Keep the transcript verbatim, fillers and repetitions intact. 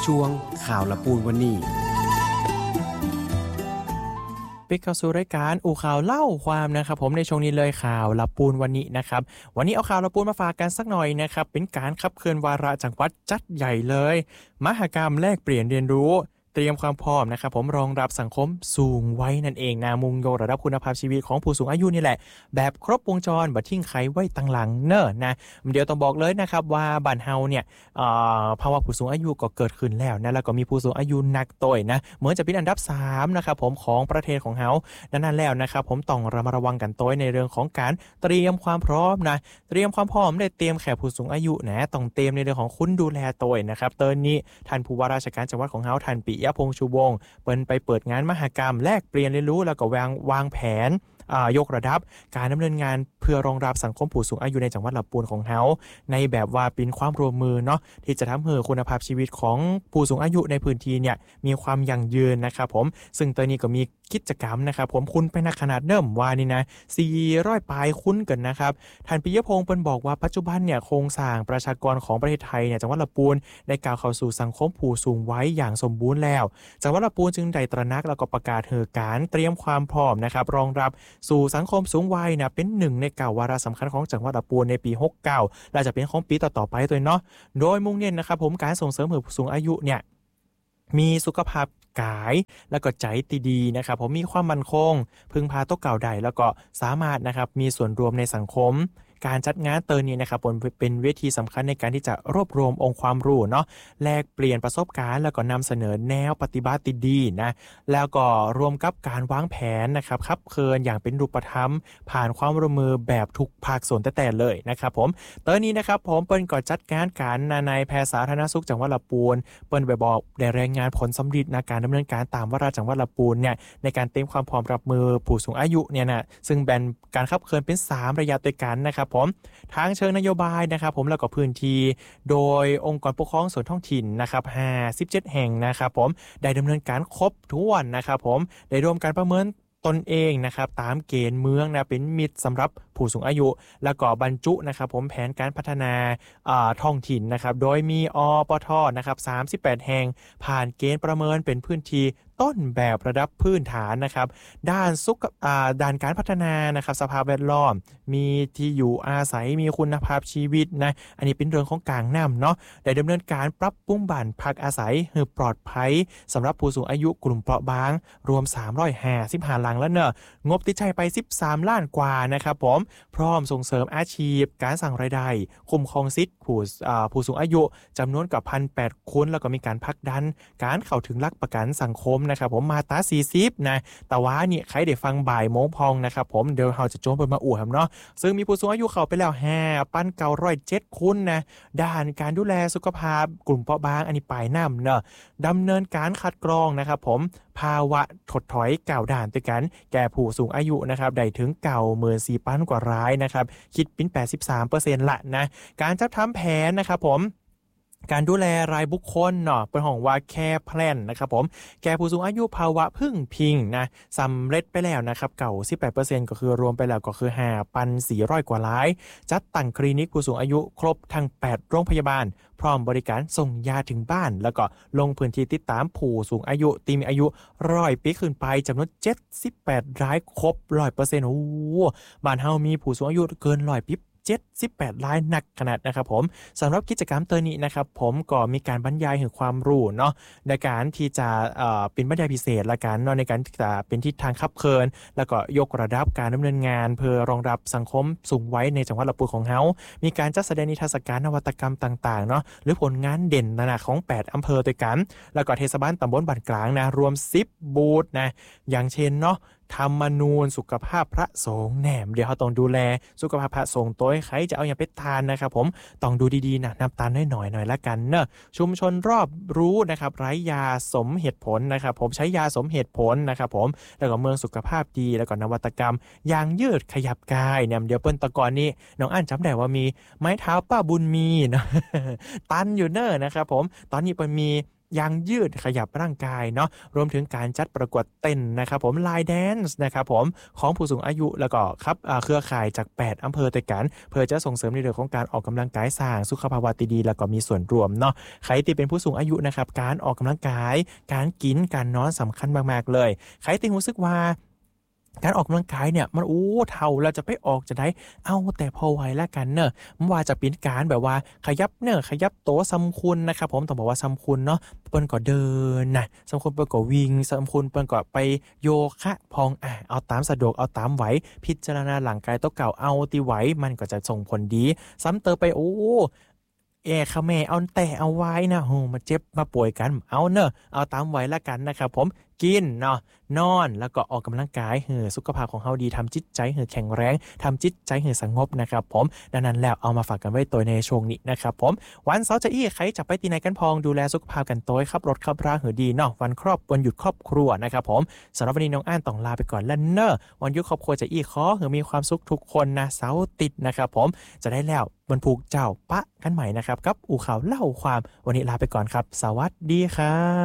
ช่วงข่าวละปูนวันนี้ปิกเข้าสู่รายการอู่ข่าวเล่าความนะครับผมในช่วงนี้เลยข่าวละปูนวันนี้นะครับวันนี้เอาข่าวละปูนมาฝากกันสักหน่อยนะครับเป็นการขับเคลื่อนวาระจังหวัดจัดใหญ่เลยมหกรรมแลกเปลี่ยนเรียนรู้เตรียมความพร้อมนะครับผมรองรับสังคมสูงวัยนั่นเองนะมุ่งยกระดับคุณภาพชีวิตของผู้สูงอายุนี่แหละแบบครบวงจรบัดทิ้งใครไว้ตั้งหลังเนอะนะเดี๋ยวต้องบอกเลยนะครับว่าบ้านเฮาเนี่ยภาวะผู้สูงอายุก็เกิดขึ้นแล้วนะแล้วก็มีผู้สูงอายุหนักต่อยนะเหมือนจะเป็นอันดับสามนะครับผมของประเทศของเฮาดังนั้นแล้วนะครับผมต้องระมัดระวังกันต่อยในเรื่องของการเตรียมความพร้อมนะเตรียมความพร้อมได้เตรียมแขกผู้สูงอายุนะต้องเตรียมในเรื่องของคุณดูแลต่อยนะครับตอนนี้ท่านผู้ว่าราชการจังหวัดของเฮาท่านปิยพงษ์ชูวงศ์เปิ้นไปเปิดงานมหกรรมแลกเปลี่ยนเรียนรู้แล้วก็วางวางแผนยกระดับการดำเนินงานเพื่อรองรับสังคมผู้สูงอายุในจังหวัดลำพูนของเฮาในแบบว่าเป็นความร่วมมือเนาะที่จะทำให้คุณภาพชีวิตของผู้สูงอายุในพื้นที่เนี่ยมีความยั่งยืนนะครับผมซึ่งตอนนี้ก็มีกิจกรรมนะครับผมคุณไปนักขนาดเนิ่มว่านี่นะสี่ร้อยปลายคุ้นกันนะครับท่านปิยพงษ์เปิ้นบอกว่าปัจจุบันเนี่ยโครงสร้างประชากรของประเทศไทยเนี่ยจังหวัดลำพูนได้ก้าวเข้าสู่สังคมผู้สูงวัยอย่างสมบูรณ์แล้วจังหวัดลำพูนจึงได้ตระหนักแล้วก็ประกาศเหือการเตรียมความพร้อมนะครับรองรับสู่สังคมสูงวัยนะเป็นหนึ่งในเก้าวาระสำคัญของจังหวัดลำพูนในปีหกสิบเก้าและจะเป็นของปีต่อๆไปตัวเนาะโดยมุ่งเน้นนะครับผมการส่งเสริมผู้สูงอายุเนี่ยมีสุขภาพกายแล้วก็ใจดีๆนะครับผมมีความมั่นคงพึ่งพาโต๊ะเก่าใดแล้วก็สามารถนะครับมีส่วนรวมในสังคมการจัดงานเตอร์นี้นะครับเป็นเวทีสำคัญในการที่จะรวบรวมองค์ความรู้เนาะแลกเปลี่ยนประสบการณ์แล้วก็นำเสนอแนวปฏิบัติดีๆนะแล้วก็รวมกับการวางแผนนะครับขับเคลื่อนอย่างเป็นรูปธรรมผ่านความร่วมมือแบบทุกภาคส่วนแต่ๆเลยนะครับผมเตอร์นี้นะครับผมเปิ้นก็จัดการการนายแพทย์สาธารณสุขจังหวัดลำพูนเปิ้นไปบอกได้รายงานผลสำเร็จในการดำเนินการตามวาระจังหวัดลำพูนเนี่ยในการเตรียมความพร้อมรับมือผู้สูงอายุเนี่ยนะซึ่งแบ่งการขับเคลื่อนเป็นสามระยะด้วยกันนะครับผมทางเชิงนโยบายนะครับผมแล้วก็พื้นที่โดยองค์กรปกครองส่วนท้องถิ่นนะครับห้าสิบเจ็ดแห่งนะครับผมได้ดำเนินการครบถ้วนนะครับผมได้ร่วมการประเมินตนเองนะครับตามเกณฑ์เมืองนะเป็นมิตรสำหรับผู้สูงอายุแล้วก็บรรจุนะครับผมแผนการพัฒนาท้องถิ่นนะครับโดยมีอปทนะครับสามสิบแปดแห่งผ่านเกณฑ์ประเมินเป็นพื้นที่ต้นแบบระดับพื้นฐานนะครับด้านสุขด้านการพัฒนานะครับสภาพแวดล้อมมีที่อยู่อาศัยมีคุณภาพชีวิตนะอันนี้เป็นเรื่องของกลางน้ำเนาะได้ดำเนินการปรับปรุงบ้านพักอาศัยให้ปลอดภัยสำหรับผู้สูงอายุกลุ่มเปราะบางรวมสามร้อยห้าสิบห้าหลังแล้วเนอะงบที่ใช้ไปสิบสามล้านกว่านะครับผมพร้อมส่งเสริมอาชีพการสร้างรายได้คุ้มครองสิทธิผู้ผู้สูงอายุจำนวนกับ หนึ่งพันแปดร้อย คนแล้วก็มีการพักดันการเข้าถึงหลักประกันสังคมนะครับผมมาตราสี่สิบนะแต่ว่านี่ใครได้ฟังบ่ายโมงพองนะครับผมเดี๋ยวเราจะโจมไปมาอู่ครับเนาะซึ่งมีผู้สูงอายุเข้าไปแล้ว ห้าพันเก้าร้อยเจ็ด คนนะด้านการดูแลสุขภาพกลุ่มเปราะบางอันนี้ปลายน้ำเนาะดำเนินการคัดกรองนะครับผมภาวะถดถอยเก่าด่านด้วยกันแก่ผู้สูงอายุนะครับได้ถึง เก้าหมื่นสี่พัน กว่ารายนะครับคิดเป็น แปดสิบสามเปอร์เซ็นต์ ละนะการจัดทำแผนนะครับผมการดูแลรายบุคคลเนาะเป็นของว่าแค่แพลนนะครับผมแก่ผู้สูงอายุภาวะพึ่งพิงนะสำเร็จไปแล้วนะครับเก่า สิบแปดเปอร์เซ็นต์ ก็คือรวมไปแล้วก็คือ ห้าพันสี่ร้อย กว่ารายจัดตั้งคลินิกผู้สูงอายุครบทั้งแปดโรงพยาบาลพร้อมบริการส่งยาถึงบ้านแล้วก็ลงพื้นที่ติดตามผู้สูงอายุที่มีอายุร้อยปีขึ้นไปจำนวนเจ็ดสิบแปดรายครบ หนึ่งร้อยเปอร์เซ็นต์ โอ้บ้านเฮามีผู้สูงอายุเกินหนึ่งร้อยปีเจ็ดสิบแปดรายหนักขนาดนะครับผมสำหรับกิจกรรมเตอร์นี้นะครับผมก็มีการบรรยายถึงความรู้เนาะในการที่จะเอ่อเป็นบรรยายพิเศษละกันเนาะในการที่จะเป็นทิศทางขับเคลื่อนแล้วก็ยกระดับการดำเนินงานเพื่อรองรับสังคมสูงวัยในจังหวัดลำพูนของเฮามีการจัดแสดงนิทรรศการนวัตกรรมต่างๆเนาะหรือผลงานเด่นนานาของแปดอำเภอด้วยกันแล้วก็เทศบาลตำบลบ้านกลางนะรวมสิบบูธนะอย่างเช่นเนาะธรรมนูญสุขภาพพระสงฆ์แหนมเดี๋ยวเราต้องดูแลสุขภาพพระสงฆ์ตัวใครจะเอาอย่างไปทานนะครับผมต้องดูดีๆนะน้ำตาลน้อยๆหน่อยละกันเนอะชุมชนรอบรู้นะครับไร้ยาสมเหตุผลนะครับผมใช้ยาสมเหตุผลนะครับผมแล้วก็เมืองสุขภาพดีแล้วก็นวัตกรรมยางยืดขยับกายเนี่ยเดี๋ยวเปิ้ลตะกอนนี้น้องอั้นจำได้ว่ามีไม้เท้าป้าบุญมีนะตันอยู่เนอะนะครับผมตอนนี้เปิ้ลมียางยืดขยับร่างกายเนาะรวมถึงการจัดประกวดเต้นนะครับผมไลน์แดนซ์นะครับผมของผู้สูงอายุแล้วก็ครับเครือข่ายจากแปดอำเภอด้วยกันเพื่อจะส่งเสริมในเรื่องของการออกกำลังกายสร้างสุขภาวะดีแล้วก็มีส่วนรวมเนาะใครที่เป็นผู้สูงอายุนะครับการออกกำลังกายการกินการนอนสำคัญมากๆเลยใครที่รู้สึกว่าการออกกำลังกายเนี่ยมันโอ้เท่าเราจะไปออกจะได้เอาแต่พอไหวละกันเนอะไม่ว่าจะเป็นการแบบว่าขยับเนอะขยับโต๊ะซ้ำคุณนะครับผมต้องบอกว่าซ้ำคุณเนาะเปิ้นก็เดินนะซ้ำคุณเปิ้นก็วิ่งซ้ำคุณเปิ้นก็ไปโยคะพองอ่ะเอาตามสะดวกเอาตามไหวพิจารณาหลังกายโต๊ะเก่าเอาตีไหวมันก็จะส่งผลดีซ้ำเติมไปโอ้แอค่ะแม่เอาแต่เอาไว้นะโหมาเจ็บมาป่วยกันเอาเนอะเอาตามไว้ละกันนะครับผมกินเนาะนอนแล้วก็ออกกำลังกายเหือสุขภาพของเฮาดีทำจิตใจเหือแข็งแรงทำจิตใจเหือสงบนะครับผมดังนั้นแล้วเอามาฝากกันไว้ตัวในช่วงนี้นะครับผมวันเสาร์จะอี้ใครจะไปตีไหนกันพองดูแลสุขภาพกันตัวขับรถขับราเหือดีเนาะวันครอบวันหยุดครอบครัวนะครับผมสำหรับวันนี้น้องอ่านต้องลาไปก่อนแล้วเนอะวันหยุดครอบครัวจะอี้ขอเหือมีความสุขทุกคนนะเสาร์ติดนะครับผมจะได้แล้ววันผูกเจ้าปะกันใหม่นะครับกับอู่ข่าวเล่าความวันนี้ลาไปก่อนครับสวัสดีครับ